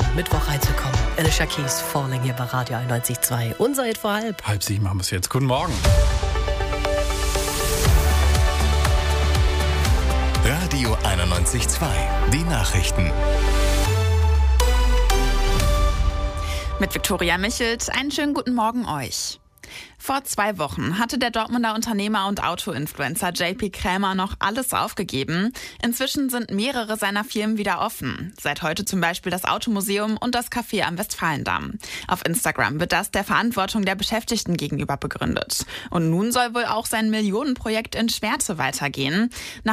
Mittwoch reinzukommen. Alicia Keys, Falling hier bei Radio 91.2. Unser Hit vor halb. 6:30 haben wir es jetzt. Guten Morgen. Radio 91.2. Die Nachrichten. Mit Viktoria Michelt, einen schönen guten Morgen euch. Vor 2 Wochen hatte der Dortmunder Unternehmer und Auto-Influencer JP Krämer noch alles aufgegeben. Inzwischen sind mehrere seiner Firmen wieder offen. Seit heute zum Beispiel das Automuseum und das Café am Westfalendamm. Auf Instagram wird das der Verantwortung der Beschäftigten gegenüber begründet. Und nun soll wohl auch sein Millionenprojekt in Schwerte weitergehen.